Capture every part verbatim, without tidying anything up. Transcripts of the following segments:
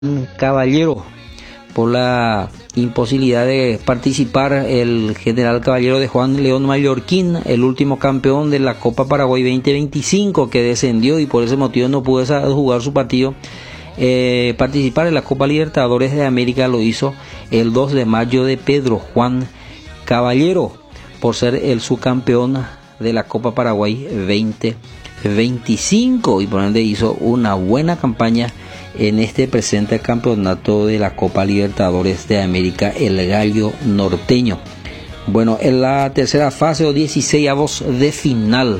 Caballero. Por la imposibilidad de participar, el general Caballero de Juan León Mallorquín, el último campeón de la Copa Paraguay veinte veinticinco, que descendió y por ese motivo no pudo jugar su partido, eh, participar en la Copa Libertadores de América, lo hizo el dos de mayo de Pedro Juan Caballero, por ser el subcampeón de la Copa Paraguay veinte veinticinco, y por ende hizo una buena campaña en este presente campeonato de la Copa Libertadores de América, el gallo norteño. Bueno, en la tercera fase o dieciseisavos de final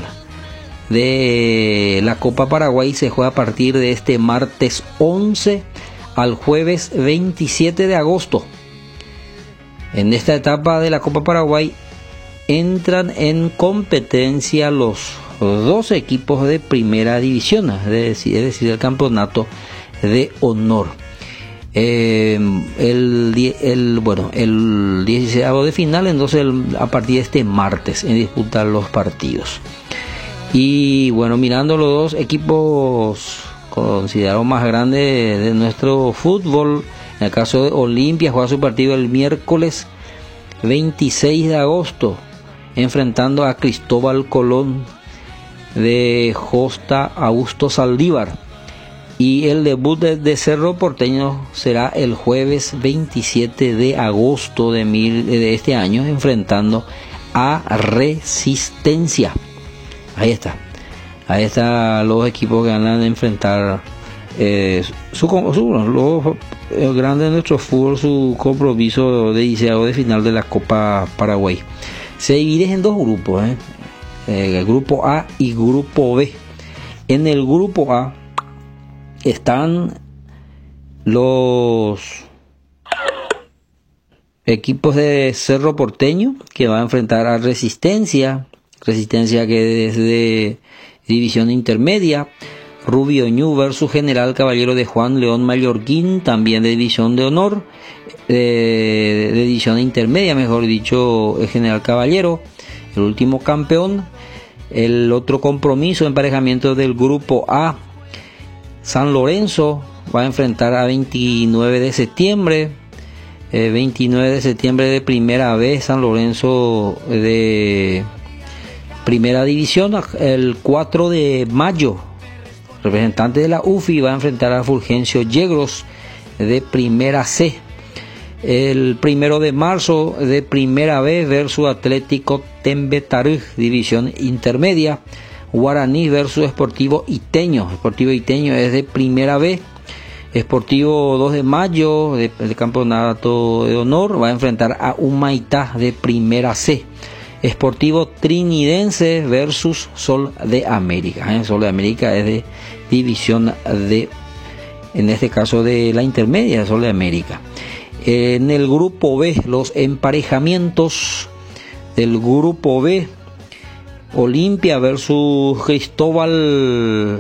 de la Copa Paraguay se juega a partir de este martes once al jueves veintisiete de agosto. En esta etapa de la Copa Paraguay entran en competencia los dos equipos de primera división, es decir, es decir el campeonato de honor. Eh, el, el, bueno, el dieciseisavo de final, entonces el, a partir de este martes en disputar los partidos. Y bueno, mirando los dos equipos considerados más grandes de, de nuestro fútbol, en el caso de Olimpia, juega su partido el miércoles veintiséis de agosto, enfrentando a Cristóbal Colón de Josta Augusto Saldívar. Y el debut de, de Cerro Porteño será el jueves veintisiete de agosto de, mil, de este año, enfrentando a Resistencia. Ahí está. Ahí están los equipos que van a enfrentar eh, su, su, los eh, grandes de nuestro fútbol, su compromiso de dieciseisavo de final de la Copa Paraguay. Se divide en dos grupos, ¿eh? Eh, el grupo A y grupo B. En el grupo A están los equipos de Cerro Porteño, que va a enfrentar a Resistencia, Resistencia que es de división intermedia, Rubio Ñu versus General Caballero de Juan León Mallorquín, también de división de honor, eh, de división intermedia, mejor dicho, el General Caballero, el último campeón. El otro compromiso, emparejamiento del grupo A, San Lorenzo va a enfrentar a veintinueve de septiembre, eh, veintinueve de septiembre de primera vez, San Lorenzo de primera división. El cuatro de mayo, representante de la U F I, va a enfrentar a Fulgencio Yegros de primera C. El primero de marzo de primera vez versus Atlético Tembetarú, división intermedia. Guaraní versus Sportivo Iteño. Sportivo Iteño es de primera B. Sportivo dos de mayo de, de campeonato de honor va a enfrentar a Humaitá de primera C. Sportivo Trinidense versus Sol de América. ¿eh? Sol de América es de división de, en este caso de la intermedia, Sol de América. En el grupo B, los emparejamientos del grupo B: Olimpia versus Cristóbal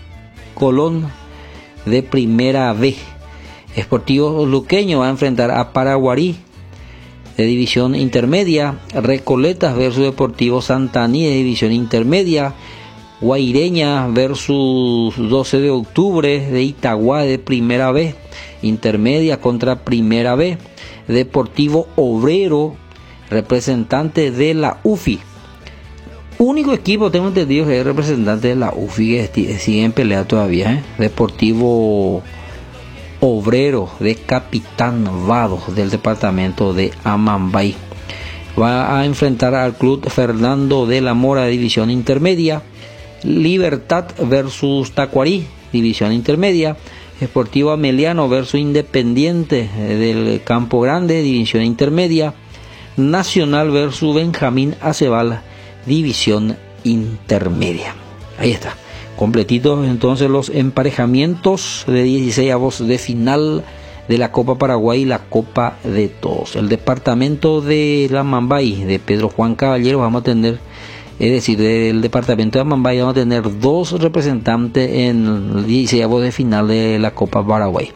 Colón de primera B. Sportivo Luqueño va a enfrentar a Paraguarí de división intermedia. Recoletas versus Deportivo Santaní de división intermedia. Guaireña versus doce de octubre de Itagua de primera B, intermedia contra primera B. Deportivo Obrero, representante de la U F I. Único equipo, tengo entendido, que es representante de la U F I, que sigue en pelea todavía. ¿eh? Deportivo Obrero de Capitán Vado del departamento de Amambay va a enfrentar al Club Fernando de la Mora de división intermedia. Libertad versus Tacuarí, división intermedia. Sportivo Ameliano versus Independiente del Campo Grande, división intermedia. Nacional versus Benjamín Acebal, división intermedia. Ahí está, completitos entonces los emparejamientos de dieciseisavos de final de la Copa Paraguay y la Copa de Todos. El departamento de la Amambay de Pedro Juan Caballero vamos a tener, es decir, del departamento de Amambay vamos a tener dos representantes en el dieciseisavos de final de la Copa Paraguay.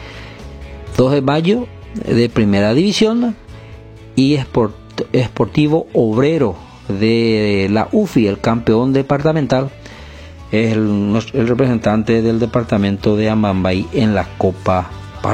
dos de mayo de primera división y Esport, Sportivo Obrero de la U F I, el campeón departamental, es el, el representante del departamento de Amambay en la Copa